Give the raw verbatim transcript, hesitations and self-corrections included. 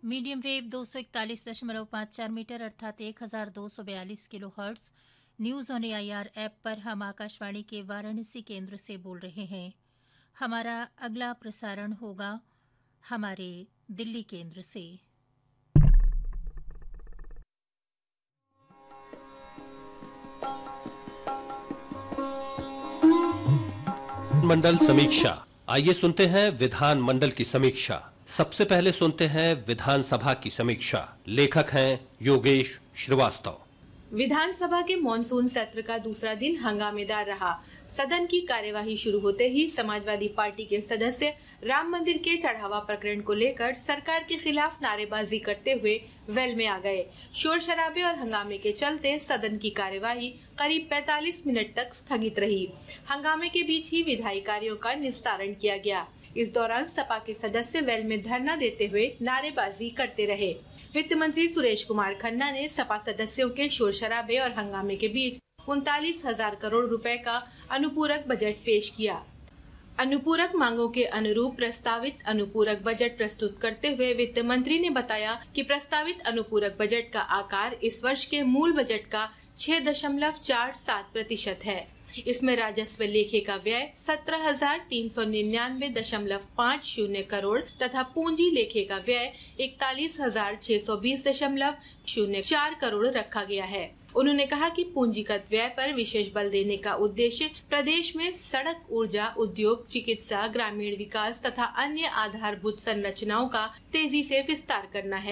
Medium wave दो सौ इकतालीस दशमलव पाँच चार मीटर अर्थात एक हज़ार दो सौ बयालीस kilo hertz. News on AIR app पर हम आकाशवाणी के वाराणसी केंद्र से बोल रहे हैं। हमारा अगला प्रसारण होगा हमारे दिल्ली केंद्र से। मंडल समीक्षा। आइए सुनते हैं विधान मंडल की समीक्षा। सबसे पहले सुनते हैं विधानसभा की समीक्षा। लेखक हैं योगेश श्रीवास्तव। विधानसभा के मॉनसून सत्र का दूसरा दिन हंगामेदार रहा। सदन की कार्यवाही शुरू होते ही समाजवादी पार्टी के सदस्य राम मंदिर के चढ़ावा प्रकरण को लेकर सरकार के खिलाफ नारेबाजी करते हुए वेल में आ गए। शोर शराबे और हंगामे के चलते सदन की कार्यवाही करीब पैंतालीस मिनट तक स्थगित रही। हंगामे के बीच ही विधायी कार्यों का निस्तारण किया गया। इस दौरान सपा के सदस्य वेल में धरना देते हुए नारेबाजी करते रहे। वित्त मंत्री सुरेश कुमार खन्ना ने सपा सदस्यों के शोर शराबे और हंगामे के बीच उनतालीस हजार करोड़ रुपए का अनुपूरक बजट पेश किया। अनुपूरक मांगों के अनुरूप प्रस्तावित अनुपूरक बजट प्रस्तुत करते हुए वित्त मंत्री ने बताया कि प्रस्तावित अनुपूरक बजट का आकार इस वर्ष के मूल बजट का छह दशमलव चार सात प्रतिशत है। इसमें राजस्व लेखे का व्यय सत्रह हजार तीन सौ निन्यानवे दशमलव पाँच शून्य करोड़ तथा पूंजी लेखे का व्यय इकतालीस हजार छह सौ बीस दशमलव शून्य चार करोड़ रखा गया है। उन्होंने कहा कि पूंजीगत व्यय पर विशेष बल देने का उद्देश्य प्रदेश में सड़क, ऊर्जा, उद्योग, चिकित्सा, ग्रामीण विकास तथा अन्य आधारभूत संरचनाओं का तेजी से विस्तार करना है।